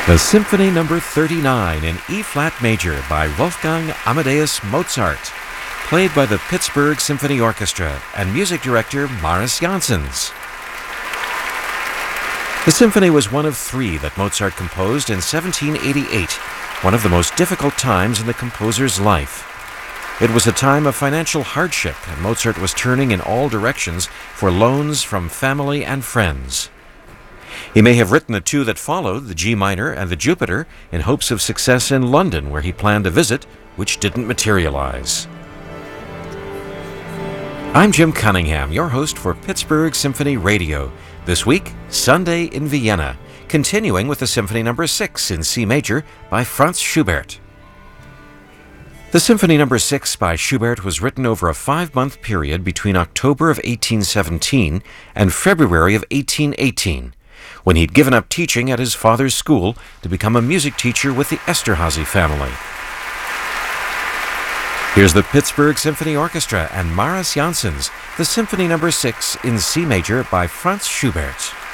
The Symphony No. 39 in E-flat major by Wolfgang Amadeus Mozart, played by the Pittsburgh Symphony Orchestra and music director Maris Janssens. The symphony was one of three that Mozart composed in 1788, one of the most difficult times in the composer's life. It was a time of financial hardship, and Mozart was turning in all directions for loans from family and friends. He may have written the two that followed, the G minor and the Jupiter, in hopes of success in London, where he planned a visit, which didn't materialize. I'm Jim Cunningham, your host for Pittsburgh Symphony Radio. This week, Sunday in Vienna, continuing with the Symphony No. 6 in C major by Franz Schubert. The Symphony No. 6 by Schubert was written over a 5-month period between October of 1817 and February of 1818, when he'd given up teaching at his father's school to become a music teacher with the Esterházy family. Here's the Pittsburgh Symphony Orchestra and Maris Janssens, the Symphony No. 6 in C major by Franz Schubert.